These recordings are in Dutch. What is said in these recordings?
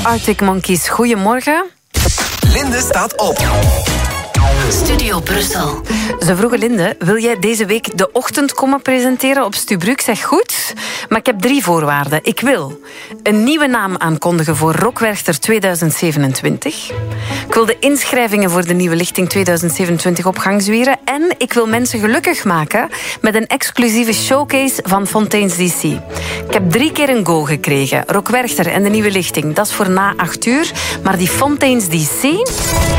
Arctic Monkeys. Goedemorgen. Linde staat op. Studio Brussel. Ze vroegen Linde, wil jij deze week de ochtend komen presenteren op Stubru? Ik zeg goed, maar ik heb 3 voorwaarden. Ik wil een nieuwe naam aankondigen voor Rockwerchter 2027. Ik wil de inschrijvingen voor de nieuwe lichting 2027 op gang zwieren. En ik wil mensen gelukkig maken met een exclusieve showcase van Fontaine's DC. Ik heb 3 keer een go gekregen. Rockwerchter en de nieuwe lichting, dat is voor na 8 uur. Maar die Fontaine's DC...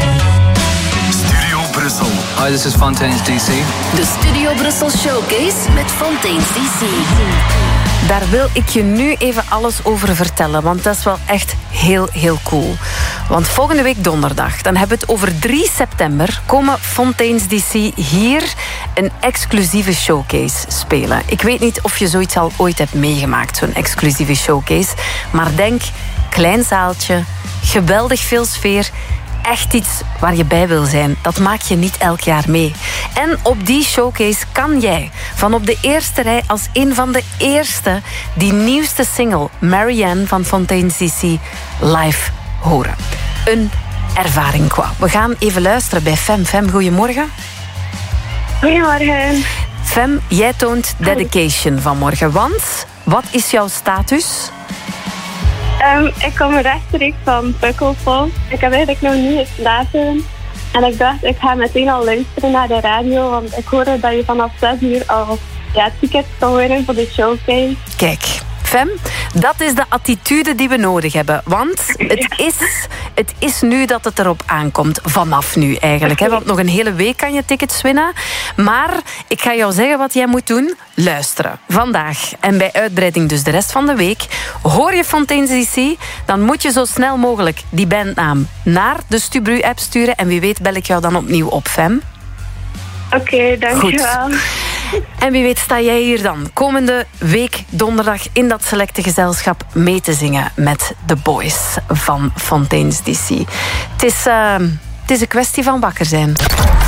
Brussel. Hi, this is Fontaine's DC. De Studio Brussel Showcase met Fontaine's DC. Daar wil ik je nu even alles over vertellen, want dat is wel echt heel cool. Want volgende week donderdag, dan hebben we het over 3 september... komen Fontaine's DC hier een exclusieve showcase spelen. Ik weet niet of je zoiets al ooit hebt meegemaakt, zo'n exclusieve showcase. Maar denk, klein zaaltje, geweldig veel sfeer... Echt iets waar je bij wil zijn. Dat maak je niet elk jaar mee. En op die showcase kan jij van op de eerste rij als een van de eerste die nieuwste single Marianne van Fontaine's DC live horen. Een ervaring qua. We gaan even luisteren bij Fem. Fem, goedemorgen. Goedemorgen. Fem, jij toont dedication vanmorgen. Want wat is jouw status? Ik kom rechtstreeks van Pukkelpop. Ik heb eigenlijk nog niet geslapen. En ik dacht, ik ga meteen al luisteren naar de radio. Want ik hoorde dat je vanaf 6 uur al tickets kan winnen voor de showcase. Kijk, Fem, dat is de attitude die we nodig hebben. Want het is nu dat het erop aankomt. Vanaf nu eigenlijk. Hè? Want nog een hele week kan je tickets winnen. Maar ik ga jou zeggen wat jij moet doen. Luisteren. Vandaag en bij uitbreiding dus de rest van de week. Hoor je Fontaine's DC, dan moet je zo snel mogelijk die bandnaam naar de Stubru-app sturen. En wie weet bel ik jou dan opnieuw op, Fem. Oké, dankjewel. Goed. En wie weet sta jij hier dan komende week donderdag in dat selecte gezelschap mee te zingen met de boys van Fontaine's DC. Het is een kwestie van wakker zijn.